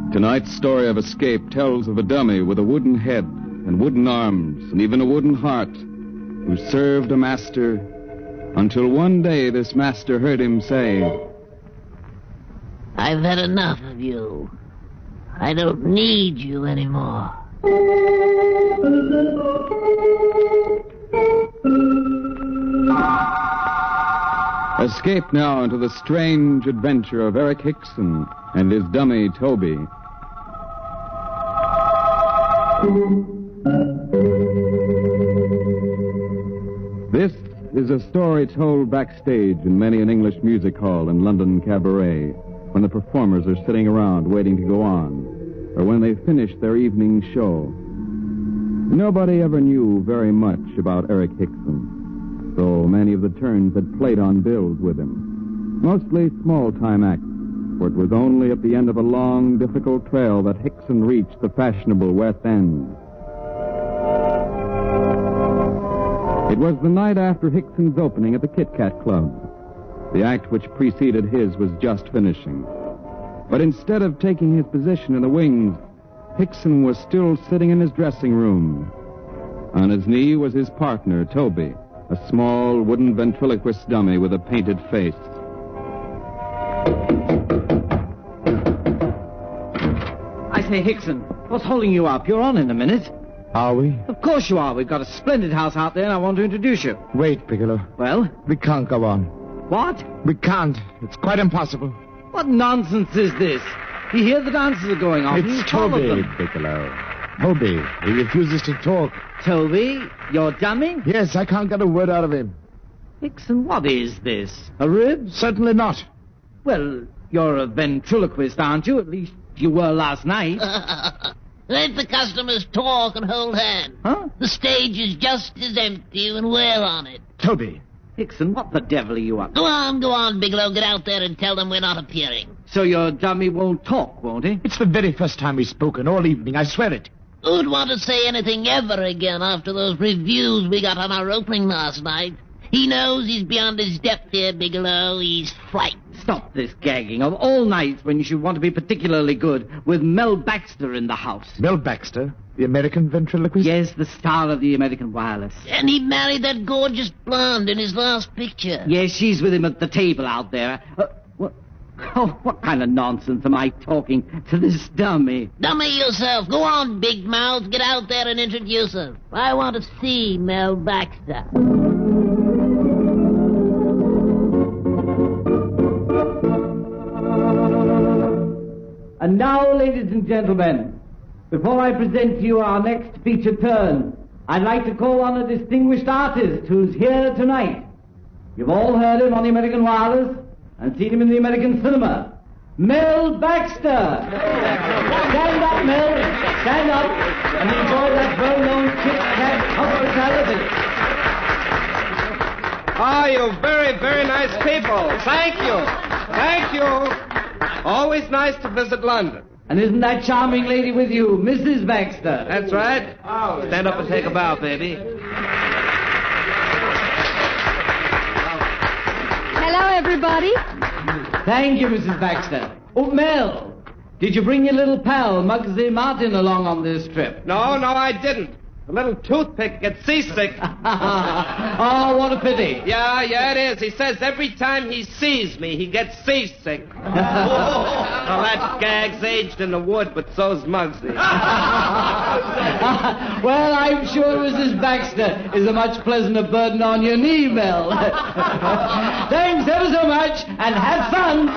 Tonight's story of escape tells of a dummy with a wooden head and wooden arms and even a wooden heart who served a master until one day this master heard him say, "I've had enough of you. I don't need you anymore." Escape now into the strange adventure of Eric Hickson and his dummy, Toby. This is a story told backstage in many an English music hall and London cabaret, when the performers are sitting around waiting to go on, or when they finish their evening show. Nobody ever knew very much about Eric Hickson, though many of the turns had played on bills with him. Mostly small-time acts, for it was only at the end of a long, difficult trail that Hickson reached the fashionable West End. It was the night after Hickson's opening at the Kit Kat Club. The act which preceded his was just finishing. But instead of taking his position in the wings, Hickson was still sitting in his dressing room. On his knee was his partner, Toby, a small wooden ventriloquist dummy with a painted face. I say, Hickson, what's holding you up? You're on in a minute. Are we? Of course you are. We've got a splendid house out there, and I want to introduce you. Wait, Bigelow. Well? We can't go on. What? We can't. It's quite impossible. What nonsense is this? You hear the dances are going on. It's Toby, Bigelow. Toby. He refuses to talk. Toby? Your dummy? Yes, I can't get a word out of him. Hickson, what is this? A rib? Certainly not. Well, you're a ventriloquist, aren't you? At least you were last night. Let the customers talk and hold hands. Huh? The stage is just as empty and we're on it. Toby. Hickson, what the devil are you up to? Go on, Bigelow. Get out there and tell them we're not appearing. So your dummy won't talk, won't he? It's the very first time we've spoken all evening, I swear it. Who'd want to say anything ever again after those reviews we got on our opening last night? He knows he's beyond his depth here, Bigelow. He's frightened. Stop this gagging. Of all nights when you should want to be particularly good, with Mel Baxter in the house. Mel Baxter? The American ventriloquist? Yes, the star of the American Wireless. And he married that gorgeous blonde in his last picture. Yes, she's with him at the table out there. What kind of nonsense am I talking to this dummy? Dummy yourself. Go on, big mouth. Get out there and introduce her. I want to see Mel Baxter. And now, ladies and gentlemen, before I present to you our next feature turn, I'd like to call on a distinguished artist who's here tonight. You've all heard him on the American Wireless and seen him in the American cinema. Mel Baxter! Stand up, Mel. Stand up and enjoy that well-known Kit Kat hospitality. Oh, you very, very nice people. Thank you. Thank you. Always nice to visit London. And isn't that charming lady with you, Mrs. Baxter? That's right. Stand up and take a bow, baby. Hello, everybody. Thank you, Mrs. Baxter. Oh, Mel, did you bring your little pal, Muggsy Martin, along on this trip? No, I didn't. The little toothpick gets seasick. Oh, what a pity. Yeah, it is. He says every time he sees me, he gets seasick. Well, that gag's aged in the wood, but so's Muggsy. Well, I'm sure Mrs. Baxter is a much pleasanter burden on your knee, Mel. Thanks ever so much, and have fun.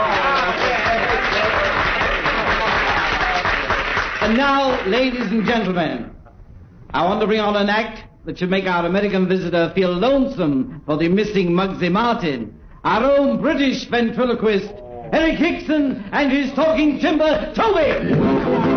And now, ladies and gentlemen, I want to bring on an act that should make our American visitor feel lonesome for the missing Muggsy Martin. Our own British ventriloquist, Eric Hickson, and his talking timber, Toby!